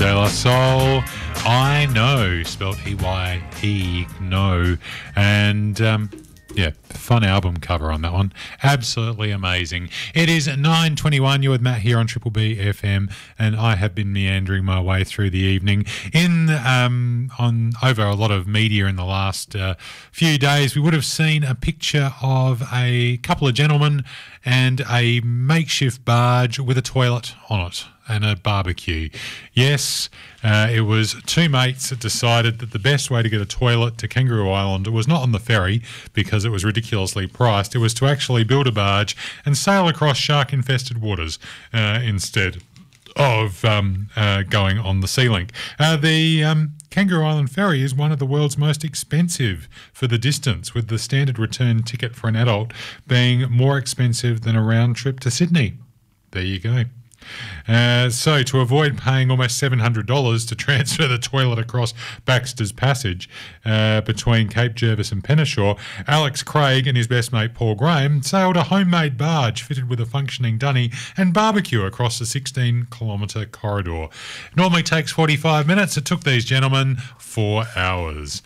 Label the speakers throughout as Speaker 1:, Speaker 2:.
Speaker 1: De La Soul, I Know, spelled E-Y-E, no. And, yeah, fun album cover on that one. Absolutely amazing. It is 9:21. You're with Matt here on Triple B FM, and I have been meandering my way through the evening. On over a lot of media in the last few days, we would have seen a picture of a couple of gentlemen and a makeshift barge with a toilet on it and a barbecue. Yes, it was two mates that decided that the best way to get a toilet to Kangaroo Island was not on the ferry because it was ridiculously priced. It was to actually build a barge and sail across shark-infested waters instead of going on the Sea Link. The Kangaroo Island ferry is one of the world's most expensive for the distance, with the standard return ticket for an adult being more expensive than a round trip to Sydney. There you go. So to avoid paying almost $700 to transfer the toilet across Baxter's Passage between Cape Jervis and Penneshaw, Alex Craig and his best mate Paul Graham sailed a homemade barge fitted with a functioning dunny and barbecue across the 16-kilometre corridor. It normally takes 45 minutes. It took these gentlemen 4 hours.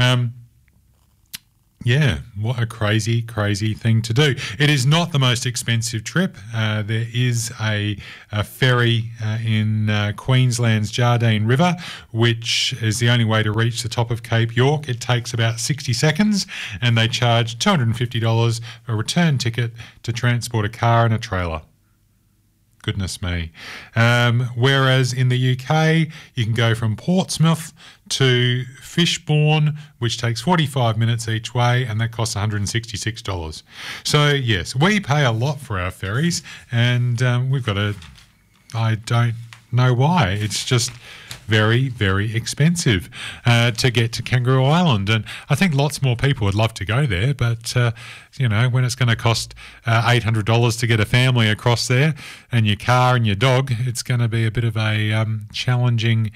Speaker 1: Yeah, what a crazy, crazy thing to do. It is not the most expensive trip. There is a ferry in Queensland's Jardine River, which is the only way to reach the top of Cape York. It takes about 60 seconds, and they charge $250 a return ticket to transport a car and a trailer. Goodness me. Whereas in the UK, you can go from Portsmouth to Fishbourne, which takes 45 minutes each way, and that costs $166. So, yes, we pay a lot for our ferries, and we've got I don't know why. It's just very, very expensive to get to Kangaroo Island. And I think lots more people would love to go there, but, when it's going to cost $800 to get a family across there and your car and your dog, it's going to be a bit of a challenging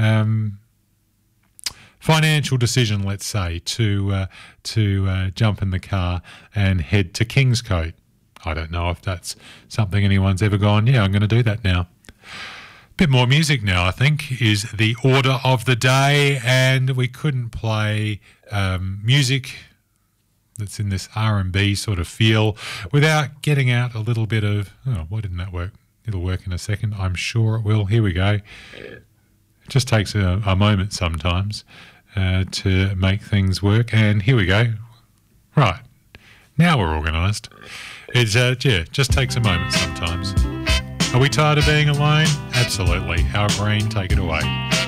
Speaker 1: financial decision, let's say, to jump in the car and head to Kingscote. I don't know if that's something anyone's ever gone, yeah, I'm going to do that now. Bit more music now, I think, is the order of the day, and we couldn't play music that's in this R&B sort of feel without getting out a little bit of, why didn't that work? It'll work in a second, I'm sure it will. Here we go. It just takes a moment sometimes to make things work, and here we go. Right, now we're organised. It's just takes a moment sometimes. Are we tired of being alone? Absolutely. Al Green, take it away.